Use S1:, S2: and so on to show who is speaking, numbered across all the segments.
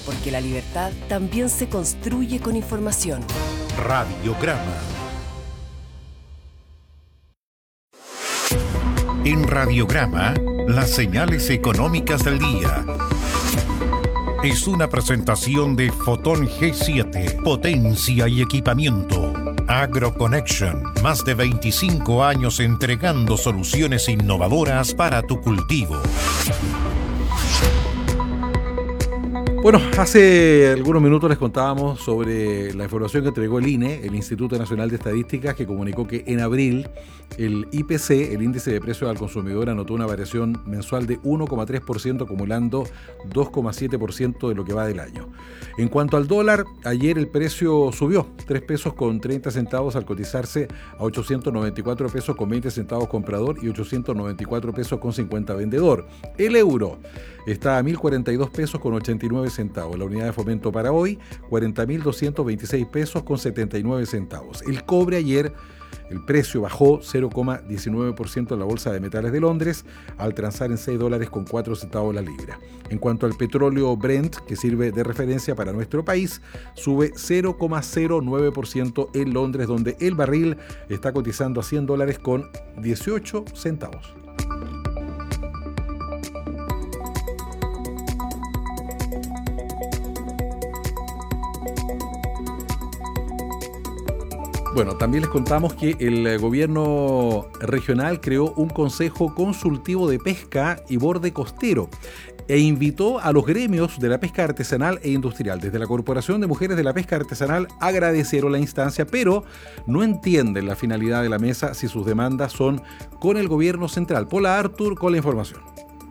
S1: porque la libertad también se construye con información.
S2: Radiograma. En Radiograma, las señales económicas del día. Es una presentación de Fotón G7, potencia y equipamiento. AgroConnection, más de 25 años entregando soluciones innovadoras para tu cultivo.
S3: Bueno, hace algunos minutos les contábamos sobre la información que entregó el INE, el Instituto Nacional de Estadísticas, que comunicó que en abril el IPC, el índice de precios al consumidor, anotó una variación mensual de 1,3%, acumulando 2,7% de lo que va del año. En cuanto al dólar, ayer el precio subió 3 pesos con 30 centavos al cotizarse a 894 pesos con 20 centavos comprador y 894 pesos con 50 vendedor. El euro está a 1.042 pesos con 89 centavos. La unidad de fomento para hoy, 40.226 pesos con 79 centavos. El cobre ayer, el precio bajó 0,19% en la Bolsa de Metales de Londres, al transar en $6 con 4 centavos la libra. En cuanto al petróleo Brent, que sirve de referencia para nuestro país, sube 0,09% en Londres, donde el barril está cotizando a $100 con 18 centavos. Bueno, también les contamos que el gobierno regional creó un consejo consultivo de pesca y borde costero e invitó a los gremios de la pesca artesanal e industrial. Desde la Corporación de Mujeres de la Pesca Artesanal agradecieron la instancia, pero no entienden la finalidad de la mesa si sus demandas son con el gobierno central. Paula Artur con la información.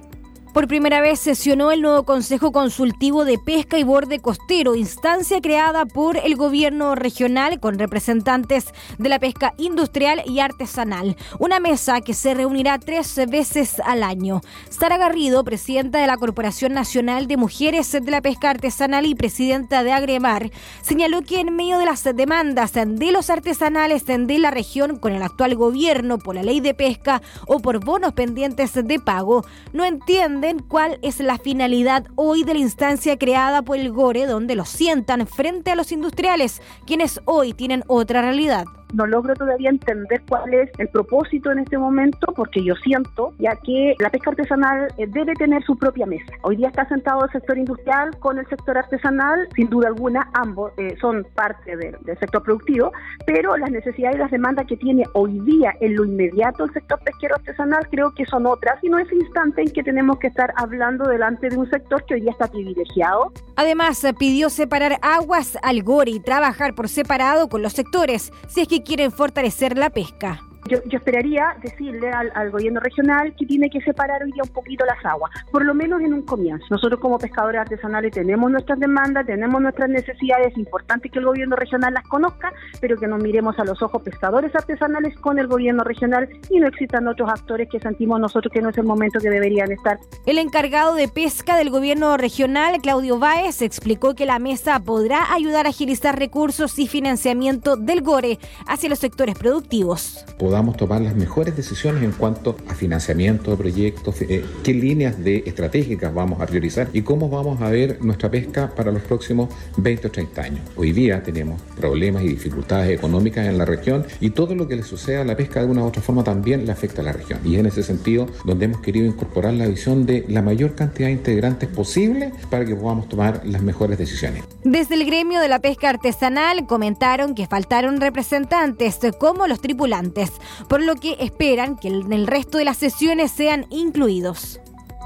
S4: Por primera vez sesionó el nuevo Consejo Consultivo de Pesca y Borde Costero, instancia creada por el gobierno regional con representantes de la pesca industrial y artesanal. Una mesa que se reunirá 3 veces al año. Sara Garrido, presidenta de la Corporación Nacional de Mujeres de la Pesca Artesanal y presidenta de Agremar, señaló que en medio de las demandas de los artesanales de la región con el actual gobierno por la ley de pesca o por bonos pendientes de pago, no entienden cuál es la finalidad hoy de la instancia creada por el GORE, donde los sientan frente a los industriales, quienes hoy tienen otra realidad.
S5: No logro todavía entender cuál es el propósito en este momento, porque yo siento ya que la pesca artesanal debe tener su propia mesa. Hoy día está sentado el sector industrial con el sector artesanal, sin duda alguna ambos son parte del sector productivo, pero las necesidades y las demandas que tiene hoy día en lo inmediato el sector pesquero artesanal creo que son otras, y no es el instante en que tenemos que estar hablando delante de un sector que hoy día está privilegiado.
S4: Además, pidió separar aguas al GORE y trabajar por separado con los sectores, si es que quieren fortalecer la pesca.
S5: Yo esperaría decirle al gobierno regional que tiene que separar hoy día un poquito las aguas, por lo menos en un comienzo. Nosotros como pescadores artesanales tenemos nuestras demandas, tenemos nuestras necesidades, es importante que el gobierno regional las conozca, pero que nos miremos a los ojos pescadores artesanales con el gobierno regional y no existan otros actores que sentimos nosotros que no es el momento que deberían estar.
S4: El encargado de pesca del gobierno regional, Claudio Báez, explicó que la mesa podrá ayudar a agilizar recursos y financiamiento del GORE hacia los sectores productivos.
S6: Podamos tomar las mejores decisiones en cuanto a financiamiento de proyectos, qué líneas estratégicas vamos a priorizar y cómo vamos a ver nuestra pesca para los próximos 20 o 30 años. Hoy día tenemos problemas y dificultades económicas en la región y todo lo que le suceda a la pesca de una u otra forma también le afecta a la región. Y es en ese sentido donde hemos querido incorporar la visión de la mayor cantidad de integrantes posible para que podamos tomar las mejores decisiones.
S4: Desde el gremio de la pesca artesanal comentaron que faltaron representantes como los tripulantes, por lo que esperan que en el resto de las sesiones sean incluidos.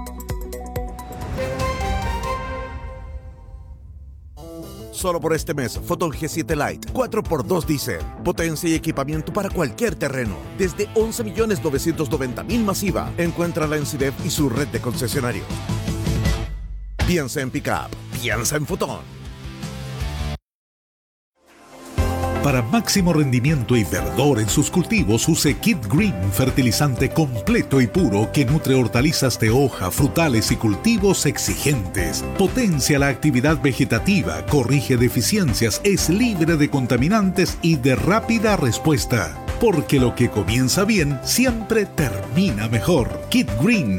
S7: Solo por este mes, Fotón G7 Lite 4x2 Diesel. Potencia y equipamiento para cualquier terreno. Desde 11.990.000 masiva. Encuéntrala en CIDEF y su red de concesionarios. Piensa en Pickup. Piensa en Fotón.
S2: Para máximo rendimiento y verdor en sus cultivos, use Kit Green, fertilizante completo y puro que nutre hortalizas de hoja, frutales y cultivos exigentes. Potencia la actividad vegetativa, corrige deficiencias, es libre de contaminantes y de rápida respuesta. Porque lo que comienza bien siempre termina mejor. Kit Green